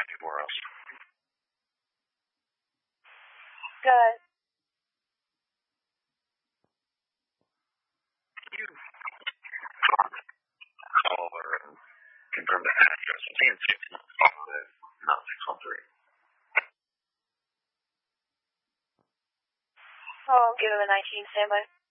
anywhere else. Good. You call her and confirm the address. I'm saying 615, not 613. I'll give him a 19 standby.